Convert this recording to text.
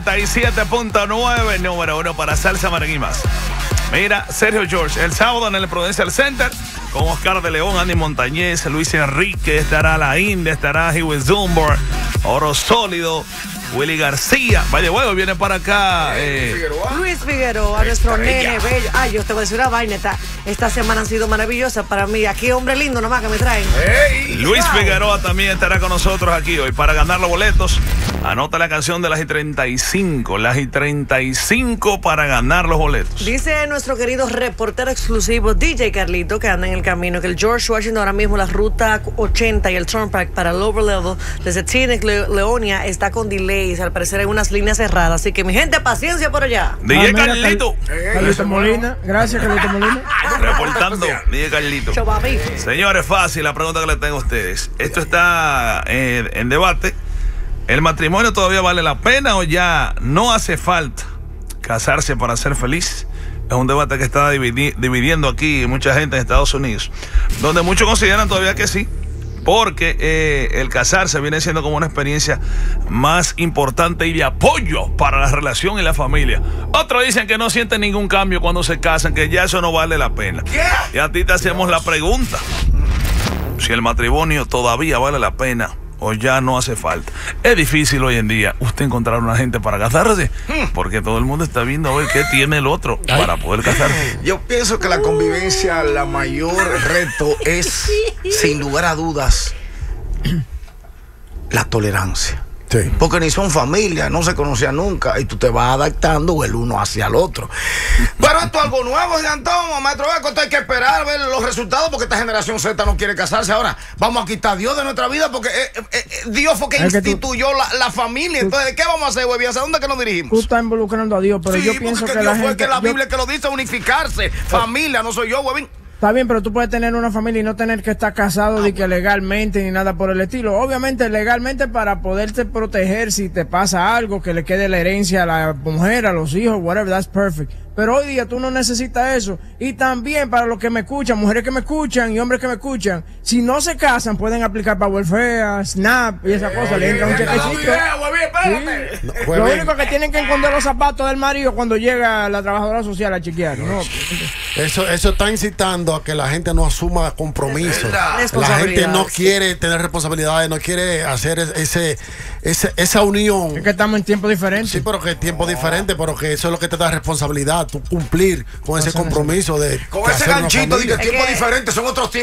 97.9, número 1 para Salsa Merengue y más. Mira, Sergio George, el sábado en el Prudential Center, con Oscar de León, Andy Montañez, Luis Enrique, estará La India, estará Hewitt Zumber, Oro Sólido, Willy García. Vaya huevo, viene para acá. Luis Figueroa, nuestro nene bello. Ay, yo te voy a decir una vaina. Esta semana han sido maravillosas para mí. Aquí, hombre lindo nomás que me traen. Luis Figueroa también estará con nosotros aquí hoy para ganar los boletos. Anota la canción de las I-35. Las I-35 para ganar los boletos. Dice nuestro querido reportero exclusivo DJ Carlito, que anda en el camino, que el George Washington ahora mismo la ruta 80 y el Turnpike para el Lower Level desde Teaneck, Leonia está con delay. Al parecer hay unas líneas cerradas, así que mi gente, paciencia por allá. DJ Carlito. Carlito Molina, gracias Carlito Molina. Reportando, DJ Carlito. Señores, fácil la pregunta que le tengo a ustedes. Esto está en debate. ¿El matrimonio todavía vale la pena o ya no hace falta casarse para ser feliz? Es un debate que está dividiendo aquí mucha gente en Estados Unidos, donde muchos consideran todavía que sí, porque el casarse viene siendo como una experiencia más importante y de apoyo para la relación y la familia. Otros dicen que no sienten ningún cambio cuando se casan, que ya eso no vale la pena. Y a ti te hacemos la pregunta: si el matrimonio todavía vale la pena o ya no hace falta. Es difícil hoy en día usted encontrar una gente para casarse, porque todo el mundo está viendo a ver qué tiene el otro para poder casarse. Yo pienso que la convivencia, la mayor reto es, sin lugar a dudas, la tolerancia. Sí. Porque ni son familia, no se conocían nunca y tú te vas adaptando el uno hacia el otro. Pero esto es algo nuevo, Gigantón, maestro Beco, esto hay que esperar ver los resultados porque esta generación Z no quiere casarse. Ahora vamos a quitar a Dios de nuestra vida porque Dios fue que instituyó la familia. Entonces, ¿qué vamos a hacer, güey? ¿Hacia dónde que nos dirigimos? Tú estás involucrando a Dios, pero sí, yo pienso que Dios fue que la Biblia que lo dice, unificarse. Familia, no soy yo, güey. Está bien, pero tú puedes tener una familia y no tener que estar casado ni que legalmente ni nada por el estilo. Obviamente legalmente para poderte proteger si te pasa algo, que le quede la herencia a la mujer, a los hijos, whatever, that's perfect. Pero hoy día tú no necesitas eso. Y también para los que me escuchan, mujeres que me escuchan y hombres que me escuchan, si no se casan pueden aplicar para welfare, SNAP y esa cosa. Le entra un chequecito. Sí. Lo único que tienen que esconder los zapatos del marido cuando llega la trabajadora social a chequear. ¿No? Eso está incitando a que la gente no asuma compromisos. La gente no quiere tener responsabilidades, no quiere hacer esa unión. Es que estamos en tiempos diferentes. Sí, pero que tiempo diferente, pero que eso es lo que te da responsabilidad, tú cumplir con ese compromiso de con ese ganchito de que tiempos diferentes son otros tiempos.